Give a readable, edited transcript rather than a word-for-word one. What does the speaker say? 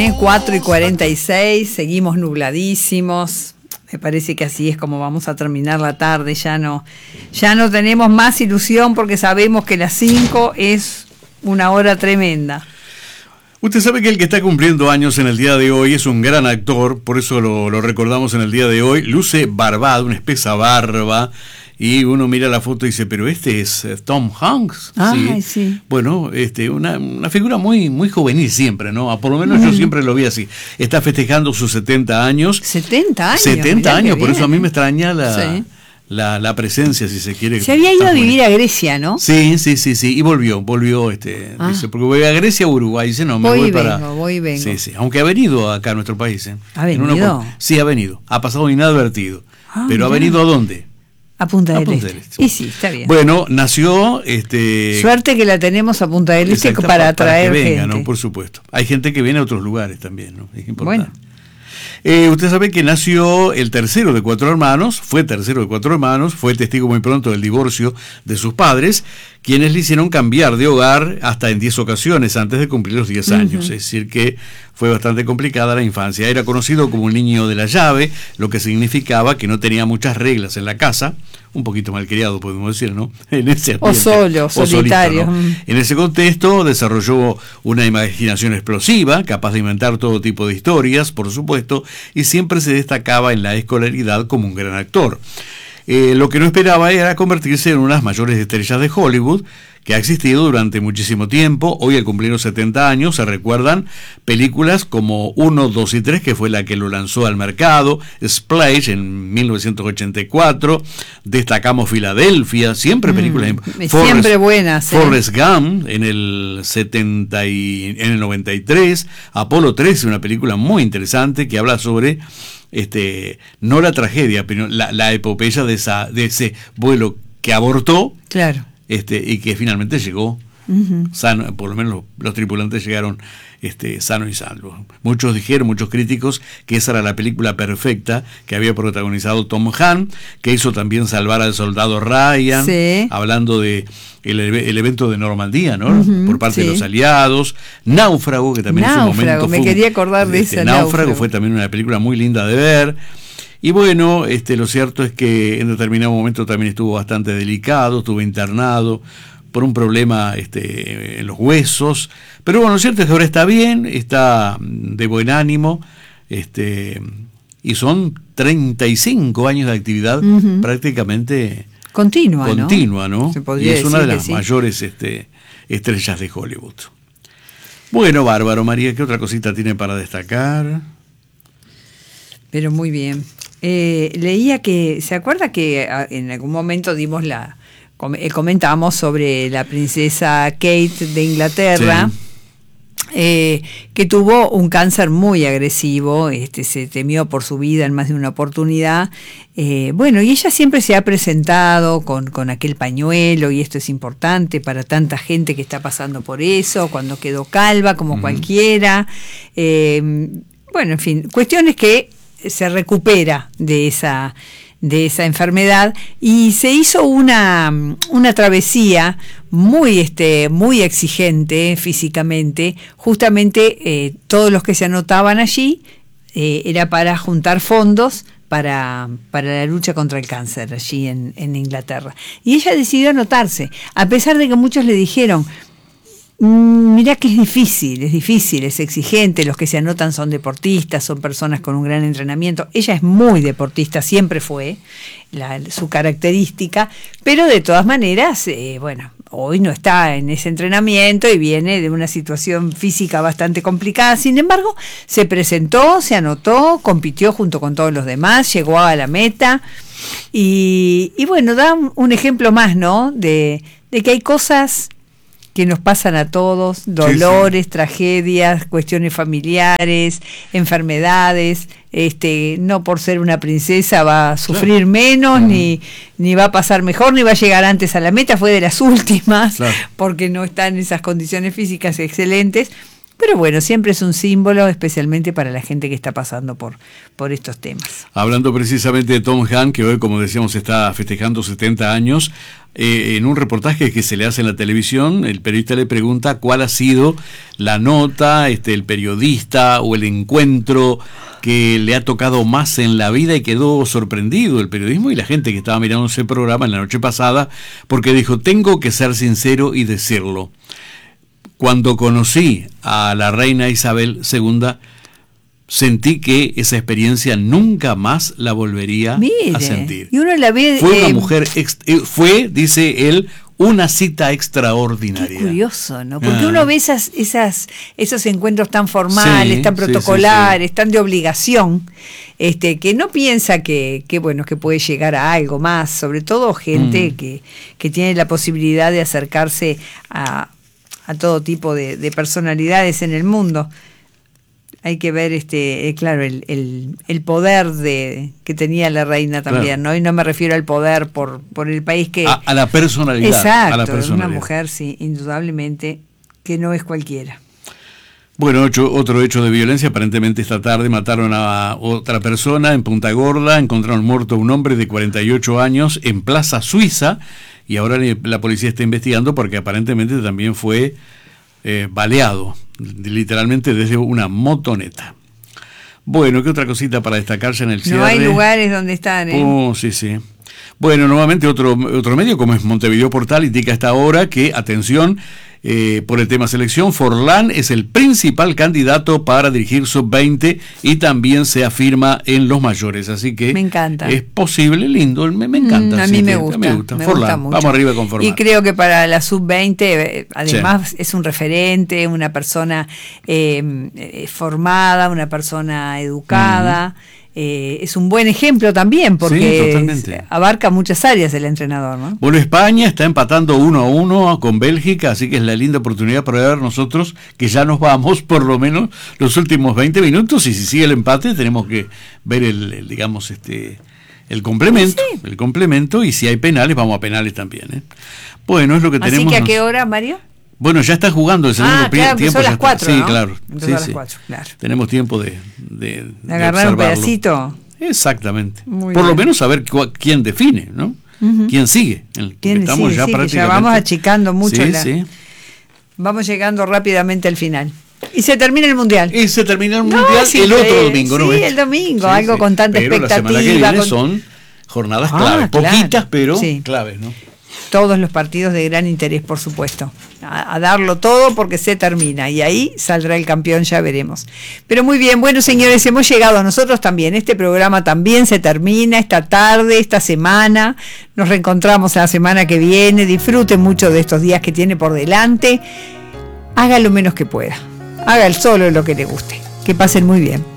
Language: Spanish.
4:46, seguimos nubladísimos. Me parece que así es como vamos a terminar la tarde. Ya no tenemos más ilusión porque sabemos que las 5 es una hora tremenda. Usted sabe que el que está cumpliendo años en el día de hoy es un gran actor, por eso lo recordamos en el día de hoy. Luce barbado, una espesa barba, y uno mira la foto y dice, pero este es Tom Hanks. Ay, sí. Bueno, una figura muy, muy juvenil siempre, ¿no? Por lo menos yo siempre lo vi así. Está festejando sus 70 años. 70 años. 70 años, por bien. eso a mí me extraña Sí. la presencia, si se quiere. Se había ido a vivir a Grecia, ¿no? Sí, y volvió, dice, porque voy a Grecia o Uruguay, dice, no, me voy para... Voy y vengo. Sí, aunque ha venido acá a nuestro país. ¿Ha venido? Sí, ha venido, ha pasado inadvertido, pero mira. ¿ha venido a dónde? A Punta del Este. Este. Y sí, está bien. Bueno, nació... Suerte que la tenemos a Punta del Este para atraer que venga, gente. ¿no? Por supuesto. Hay gente que viene a otros lugares también, ¿no? Es importante. Bueno. Usted sabe que nació el tercero de 4 hermanos, fue testigo muy pronto del divorcio de sus padres, quienes le hicieron cambiar de hogar hasta en 10 ocasiones antes de cumplir los 10 años. Es decir, que fue bastante complicada la infancia. Era conocido como el niño de la llave, lo que significaba que no tenía muchas reglas en la casa, un poquito malcriado, podemos decir, ¿no? En ese ambiente, solitario. ¿no? En ese contexto desarrolló una imaginación explosiva, capaz de inventar todo tipo de historias, por supuesto, y siempre se destacaba en la escolaridad como un gran actor. Lo que no esperaba era convertirse en una de las mayores estrellas de Hollywood, que ha existido durante muchísimo tiempo. Hoy, al cumplir los 70 años, se recuerdan películas como 1, 2 y 3, que fue la que lo lanzó al mercado, Splash en 1984, destacamos Filadelfia, siempre películas siempre buenas. Forrest Gump en el 93, Apolo 13, una película muy interesante que habla sobre no la tragedia, pero la epopeya de ese vuelo que abortó. Claro. Y que finalmente llegó sano, por lo menos los tripulantes llegaron sanos y salvos. Muchos críticos, que esa era la película perfecta que había protagonizado Tom Hanks, que hizo también Salvar al soldado Ryan, hablando de el evento de Normandía, ¿no? Por parte de los aliados. Náufrago, que también en su momento me quería acordar de esa. Náufrago fue también una película muy linda de ver. Y bueno, lo cierto es que en determinado momento también estuvo bastante delicado, estuvo internado por un problema en los huesos. Pero bueno, lo cierto es que ahora está bien, está de buen ánimo, y son 35 años de actividad prácticamente continua, ¿no? Se podría y es una de las sí. mayores estrellas de Hollywood. Bueno, bárbaro, María, ¿qué otra cosita tiene para destacar? Pero muy bien. Leía que, ¿se acuerda que en algún momento comentábamos sobre la princesa Kate de Inglaterra? Sí. Que tuvo un cáncer muy agresivo, se temió por su vida en más de una oportunidad. Y ella siempre se ha presentado con aquel pañuelo, y esto es importante para tanta gente que está pasando por eso, cuando quedó calva como cualquiera. En fin, cuestiones que se recupera de esa enfermedad, y se hizo una travesía muy exigente físicamente. Justamente todos los que se anotaban allí era para juntar fondos para la lucha contra el cáncer allí en Inglaterra, y ella decidió anotarse, a pesar de que muchos le dijeron: mirá que es difícil, es exigente, los que se anotan son deportistas, son personas con un gran entrenamiento. Ella es muy deportista, siempre fue su característica, pero de todas maneras, hoy no está en ese entrenamiento y viene de una situación física bastante complicada. Sin embargo, se presentó, se anotó, compitió junto con todos los demás, llegó a la meta, y da un ejemplo más, ¿no? De que hay cosas que nos pasan a todos, dolores, tragedias, cuestiones familiares, enfermedades. No por ser una princesa va a sufrir menos, ni va a pasar mejor, ni va a llegar antes a la meta. Fue de las últimas, porque no está en esas condiciones físicas excelentes. Pero bueno, siempre es un símbolo, especialmente para la gente que está pasando por estos temas. Hablando precisamente de Tom Hanks, que hoy, como decíamos, está festejando 70 años, en un reportaje que se le hace en la televisión, el periodista le pregunta cuál ha sido la nota, el periodista o el encuentro que le ha tocado más en la vida, y quedó sorprendido el periodismo y la gente que estaba mirando ese programa en la noche pasada, porque dijo: tengo que ser sincero y decirlo. Cuando conocí a la reina Isabel II, sentí que esa experiencia nunca más la volvería a sentir. Y uno la ve, fue una mujer, dice él, una cita extraordinaria. Qué curioso, ¿no? Porque uno ve esos encuentros tan formales, tan protocolares, tan de obligación, que no piensa que puede llegar a algo más, sobre todo gente que tiene la posibilidad de acercarse a todo tipo de personalidades en el mundo. Hay que ver, claro, el poder que tenía la reina también, claro, ¿no? Y no me refiero al poder por el país que... A la personalidad. Exacto, a la personalidad. Una mujer, sí, indudablemente, que no es cualquiera. Bueno, otro hecho de violencia. Aparentemente esta tarde mataron a otra persona en Punta Gorda. Encontraron muerto a un hombre de 48 años en Plaza Suiza, y ahora la policía está investigando porque aparentemente también fue baleado, literalmente desde una motoneta. Bueno, ¿qué otra cosita para destacarse en el cierre? No hay lugares donde están, sí. Bueno, nuevamente otro medio, como es Montevideo Portal, indica a esta hora que, atención, por el tema selección, Forlán es el principal candidato para dirigir Sub-20 y también se afirma en los mayores, así que me encanta. Es posible, lindo, me encanta. A mí me gusta Forlán, gusta mucho. Vamos arriba con Forlán. Y creo que para la Sub-20, además, es un referente, una persona formada, una persona educada. Es un buen ejemplo también, porque abarca muchas áreas el entrenador, ¿no? Bueno, España está empatando 1-1 con Bélgica, así que es la linda oportunidad para ver nosotros que ya nos vamos por lo menos los últimos 20 minutos, y si sigue el empate tenemos que ver el complemento, el complemento, y si hay penales vamos a penales también, Bueno, es lo que tenemos. Así que ¿a qué hora, Mario? Bueno, ya está jugando el segundo tiempo. Son las 4, sí, ¿no? Claro. Sí, a las 4, claro. Tenemos tiempo de agarrar un pedacito. Exactamente. Por lo menos saber quién define, ¿no? ¿Quién sigue? Estamos ya prácticamente. Ya vamos achicando mucho. Vamos llegando rápidamente al final. Y se termina el Mundial. El otro domingo, ¿no? Sí, el domingo, algo con tanta expectativa. La semana que viene son jornadas claves, poquitas, pero claves, ¿no? Todos los partidos de gran interés, por supuesto. A darlo todo porque se termina. Y ahí saldrá el campeón, ya veremos. Pero muy bien, bueno, señores, hemos llegado a nosotros también. Este programa también se termina esta tarde, esta semana. Nos reencontramos la semana que viene. Disfruten mucho de estos días que tiene por delante. Haga lo menos que pueda. Haga el solo lo que le guste. Que pasen muy bien.